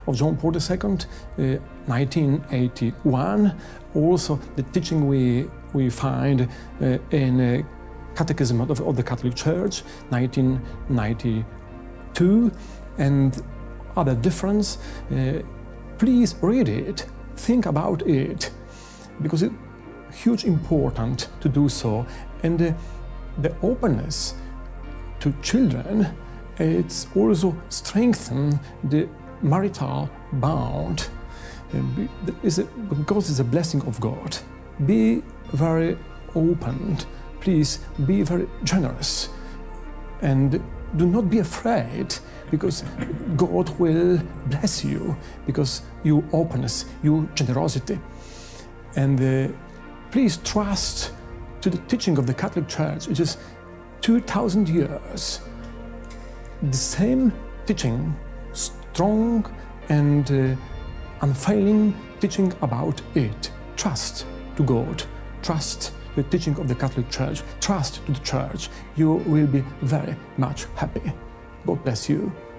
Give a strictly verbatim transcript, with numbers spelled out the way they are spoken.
of John Paul the Second, uh, nineteen eighty-one. Also, the teaching we, we find uh, in uh, Catechism of, of the Catholic Church, nineteen ninety-two, and other difference. Uh, please read it, think about it, because it's huge important to do so. And uh, the openness to children, it's also strengthen the marital bond, because it's a blessing of God. Be very open, please be very generous, and do not be afraid, because God will bless you because your openness, your generosity. And uh, please trust to the teaching of the Catholic Church. It is two thousand years. The same teaching, strong and uh, unfailing teaching about it. Trust to God, trust the teaching of the Catholic Church, trust to the Church. You will be very much happy. God bless you.